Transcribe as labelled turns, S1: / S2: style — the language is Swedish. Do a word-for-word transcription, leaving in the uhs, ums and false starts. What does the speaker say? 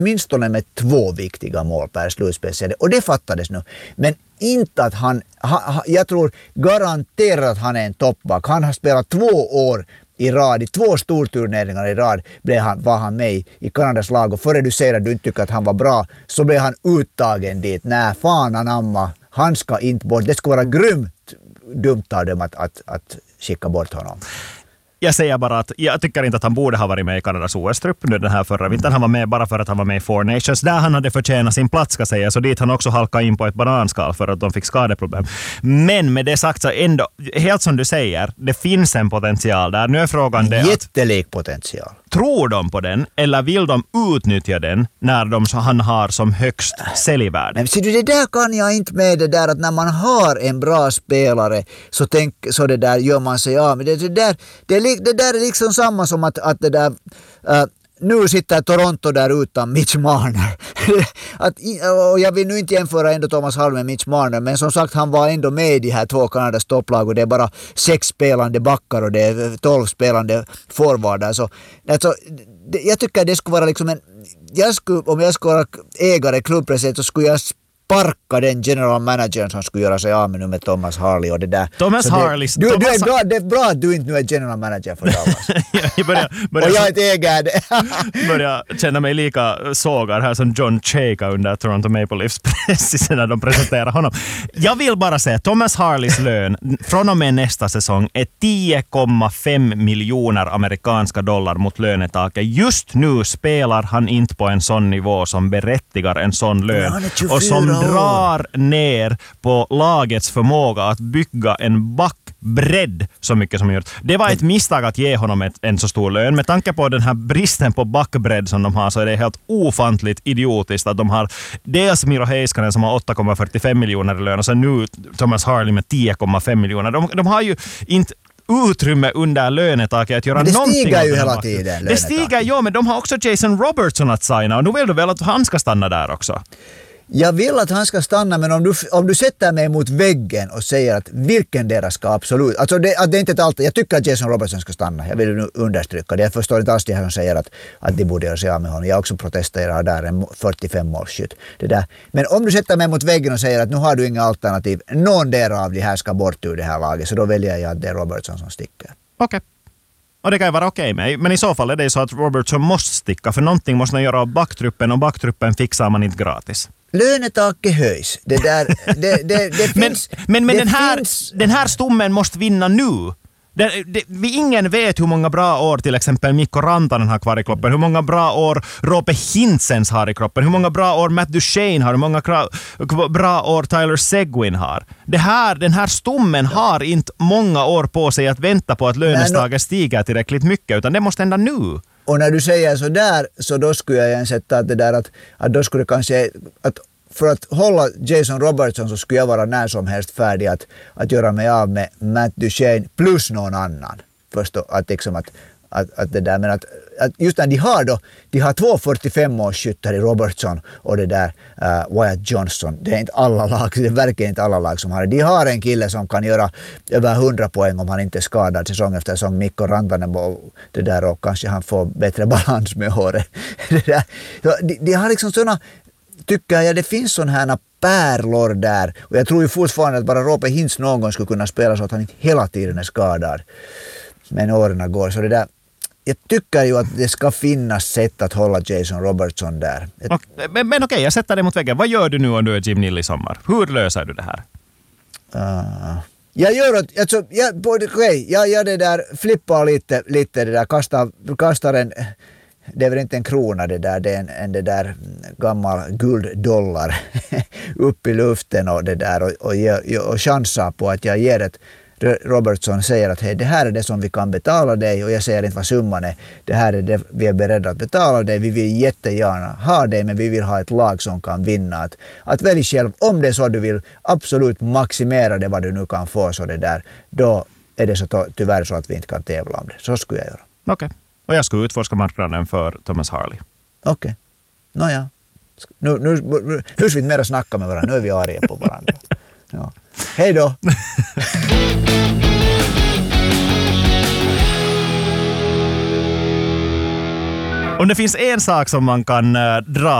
S1: åtminstone med två viktiga mål per slutspelsserie. Och det fattades nu. Men inte att han, ha, jag tror garanterat att han är en toppback. Han har spelat två år i rad, i två storturneringar i rad blev han, var han med i Kanadas lag. Och före du säger att du inte tycker att han var bra så blev han uttagen dit. Nej, fan anamma. Han ska inte bort. Det ska vara grymt dumt av dem att, att, att skicka bort honom.
S2: Jag säger bara att jag tycker inte att han borde ha varit med i Kanadas O S-trupp nu den här förra vintern. Han var med bara för att han var med i Four Nations. Där han hade förtjänat sin plats ska säga. Så dit han också halkade in på ett bananskal för att de fick skadeproblem. Men med det sagt så ändå, helt som du säger, det finns en potential där. Nu är frågan det
S1: jättelik att, potential.
S2: Tror de på den eller vill de utnyttja den när de, han har som högst säljvärde?
S1: Men ser du, det där kan jag inte med det där att när man har en bra spelare så, tänk, så det där gör man sig av. Men det, det, där, det, det där är liksom samma som att, att det där... Uh, nu sitter Toronto där utan Mitch Marner. att, och jag vill nu inte jämföra ändå Thomas Harley med Mitch Marner, men som sagt han var ändå med i de här två Kanadas topplag och det är bara sex spelande backar och det är tolv spelande forwardar. Så, alltså, det, jag tycker det skulle vara liksom en... Jag skulle, om jag skulle vara ägare, klubbpresident, så skulle jag sparka den general managern som skulle göra sig av med nu med Thomas Harley och det där.
S2: Thomas
S1: det,
S2: Harley.
S1: Du,
S2: Thomas...
S1: du är bra, det är bra att du inte nu är general manager för Dallas.
S2: jag börjar, börjar,
S1: och jag är ett ägare.
S2: börjar känna mig lika sågar här som John Chayka under Toronto Maple Leafs press när de presenterar honom. Jag vill bara säga att Thomas Harleys lön från och med nästa säsong är tio komma fem miljoner amerikanska dollar mot lönetaket. Just nu spelar han inte på en sån nivå som berättigar en sån lön och som drar ner på lagets förmåga att bygga en backbredd så mycket som gjort. Det var ett misstag att ge honom ett, en så stor lön. Med tanke på den här bristen på backbredd som de har så är det helt ofantligt idiotiskt att de har dels Miro Heiskanen som har åtta komma fyrtiofem miljoner i lön och sen nu Thomas Harley med tio komma fem miljoner. De, de har ju inte utrymme under lönetaket att göra
S1: men det
S2: någonting.
S1: stiger ju hela tiden.
S2: Det
S1: lönetaket.
S2: stiger, ja, men de har också Jason Robertson att signa och nu vill du väl att han ska stanna där också?
S1: Jag vill att han ska stanna, men om du, om du sätter mig mot väggen och säger att vilken deras ska absolut... Alltså det, att det är inte allt. Jag tycker att Jason Robertson ska stanna. Jag vill understrycka det. Jag förstår inte alls det här som säger att, att de borde göra sig av med honom. Jag också protesterar där en fyrtiofem målskytt. Det där. Men om du sätter mig mot väggen och säger att nu har du inga alternativ. Någon del av det här ska bort ur det här laget. Så då väljer jag att det är Robertson som sticker.
S2: Okej. Okay. Och det kan ju vara okej med. Men i så fall är det så att Robertson måste sticka. För någonting måste man göra av backtruppen och backtruppen fixar man inte gratis.
S1: Lönetaket höjs. Det där, det, det, det finns...
S2: Men, men, men
S1: det
S2: den, här,
S1: finns...
S2: den här stommen måste vinna nu. Det, det, vi ingen vet hur många bra år till exempel Mikko Rantanen har kvar i kroppen, hur många bra år Roope Hintzens har i kroppen, hur många bra år Matt Duchene har, hur många bra år Tyler Seguin har. Det här, den här stommen har inte många år på sig att vänta på att lönestaget stiger tillräckligt mycket, utan det måste hända nu.
S1: Och när du säger så där, så då skulle jag igen sätta att det där att, att då skulle det kanske att för att hålla Jason Robertson så skulle jag vara när som helst färdig att, att göra mig av med Matt Duchene plus någon annan. Förstå att liksom att, att, att det där, men att, att just när de har då, de har två fyrtiofem-årsskyttar i Robertson och det där uh, Wyatt Johnson. Det är inte alla lag, det är verkligen inte alla lag som har det. De har en kille som kan göra över hundra poäng om han inte är skadad säsong efter säsong. Mikko Rantanen och det där och kanske han får bättre balans med håret. det där. De, de har liksom sådana, tycker jag, det finns sådana här pärlor där. Och jag tror ju fortfarande att bara Roope Hintz någon gång skulle kunna spela så att han inte hela tiden är skadad. Men åren går. Så det där, jag tycker ju att det ska finnas sätt att hålla Jason Robertson där. Ett...
S2: Okay, men men okej, okay, jag sätter det mot väggen. Vad gör du nu om du är Jim Nill i sommar? Hur löser du det här?
S1: Uh, jag gör att, alltså, jag, okay, jag gör det där, flippar lite, lite det där, kastar, kastar en... Det är väl inte en krona det där, det är en, en det där gammal gulddollar upp i luften och det där och, och, och, och chansar på att jag ger ett Robertson säger att hej, det här är det som vi kan betala dig och jag säger inte vad summan är. Det här är det vi är beredda att betala dig. Vi vill jättegärna ha dig, men vi vill ha ett lag som kan vinna. Att, att välj själv, om det är så du vill absolut maximera det vad du nu kan få så det där, då är det så tyvärr så att vi inte kan tävla om det. Så skulle jag göra.
S2: Okej. Okay. Och jag skulle utforska marknaden för Thomas Harley.
S1: Okej. Okay. Nåja. Nu, nu, nu, nu ska vi inte mer snacka med varandra. Nu är vi arga på varandra. Ja. Hej då!
S2: Om det finns en sak som man kan uh, dra